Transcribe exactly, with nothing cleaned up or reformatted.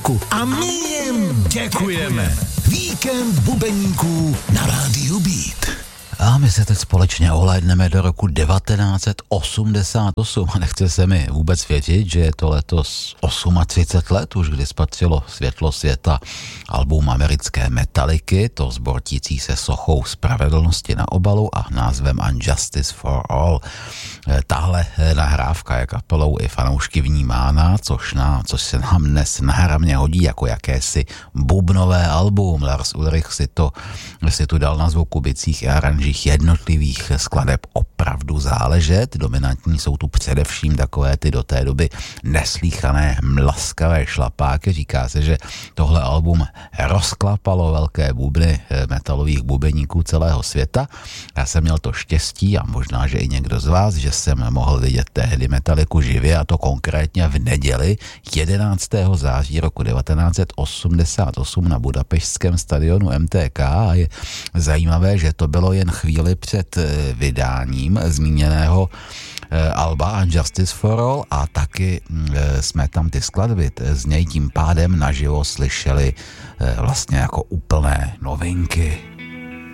Metalliku. A my jim děkujeme. Víkend bubeníků na rádiu Beat. A my se teď společně ohlédneme do roku devatenáct set osmdesát osm a nechce se mi vůbec věřit, že je to letos třicet osm let už, kdy spatřilo světlo světa album americké Metalliky, to zbortící se sochou spravedlnosti na obalu a názvem Unjustice for All. Tahle nahrávka je kapelou i fanoušky vnímána, což, na, což se nám dnes náramně hodí jako jakési bubnové album. Lars Ulrich si to si tu dal na zvuku bicích a aranžích jednotlivých skladeb opravdu záležet. Dominantní jsou tu především takové ty do té doby neslýchané mlaskavé šlapáky. Říká se, že tohle album rozklapalo velké bubny metalových bubeníků celého světa. Já jsem měl to štěstí a možná, že i někdo z vás, že jsem mohl vidět tehdy Metalliku živě, a to konkrétně v neděli jedenáctého září roku devatenáct set osmdesát osm na budapešťském stadionu M T K. A je zajímavé, že to bylo jen chvíli před vydáním zmíněného alba Unjustice for All a taky jsme tam ty skladby z něj tím pádem naživo slyšeli vlastně jako úplné novinky.